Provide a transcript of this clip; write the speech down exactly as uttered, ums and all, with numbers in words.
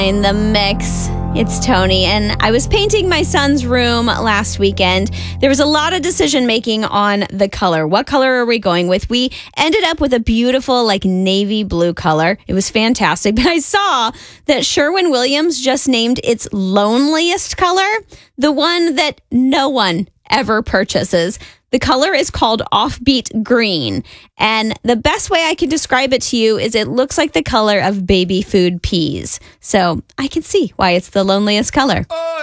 In the mix, it's Tony, and I was painting my son's room last weekend. There was a lot of decision making on the color. What color are we going with? We ended up with a beautiful, like, navy blue color. It was fantastic. But I saw that Sherwin-Williams just named its loneliest color the one that no one ever purchases. The color is called Offbeat Green, and the best way I can describe it to you is it looks like the color of baby food peas. So I can see why it's the loneliest color. Oh,